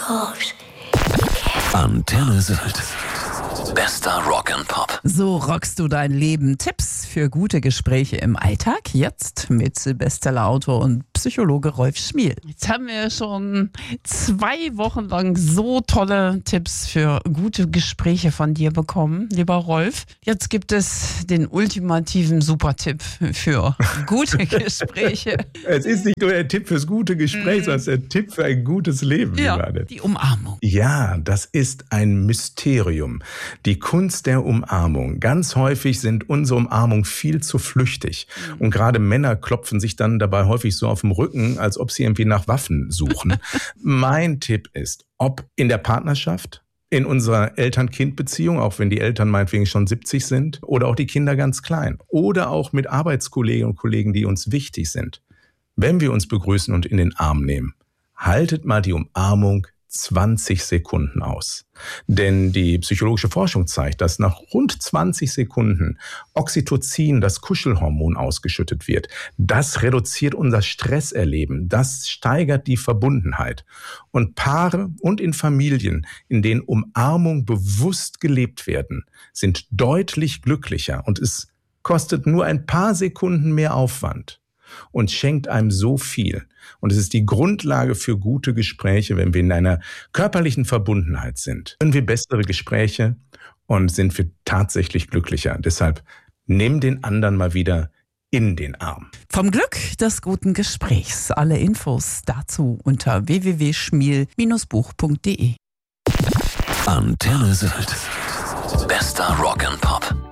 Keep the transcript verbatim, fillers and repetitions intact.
course. Antenne Sylt. Bester Rock and Pop. So rockst du dein Leben. Tipps für gute Gespräche im Alltag. Jetzt mit Bestsellerautor und Psychologe Rolf Schmiel. Jetzt haben wir schon zwei Wochen lang so tolle Tipps für gute Gespräche von dir bekommen, lieber Rolf. Jetzt gibt es den ultimativen Supertipp für gute Gespräche. Es ist nicht nur der Tipp fürs gute Gespräch, sondern es ist der Tipp für ein gutes Leben. Ja, die Umarmung. Ja, das ist ein Mysterium. Die Kunst der Umarmung. Ganz häufig sind unsere Umarmungen viel zu flüchtig. Mhm. Und gerade Männer klopfen sich dann dabei häufig so auf den Rücken, als ob sie irgendwie nach Waffen suchen. Mein Tipp ist, ob in der Partnerschaft, in unserer Eltern-Kind-Beziehung, auch wenn die Eltern meinetwegen schon siebzig sind, oder auch die Kinder ganz klein, oder auch mit Arbeitskolleginnen und Kollegen, die uns wichtig sind. Wenn wir uns begrüßen und in den Arm nehmen, haltet mal die Umarmung zwanzig Sekunden aus. Denn die psychologische Forschung zeigt, dass nach rund zwanzig Sekunden Oxytocin, das Kuschelhormon, ausgeschüttet wird. Das reduziert unser Stresserleben. Das steigert die Verbundenheit. Und Paare und in Familien, in denen Umarmung bewusst gelebt werden, sind deutlich glücklicher. Und es kostet nur ein paar Sekunden mehr Aufwand und schenkt einem so viel. Und es ist die Grundlage für gute Gespräche, wenn wir in einer körperlichen Verbundenheit sind. Können wir bessere Gespräche und sind wir tatsächlich glücklicher. Deshalb nimm den anderen mal wieder in den Arm. Vom Glück des guten Gesprächs. Alle Infos dazu unter w w w punkt schmiel Bindestrich buch punkt de. Antenne Sylt. Bester Rock and Pop.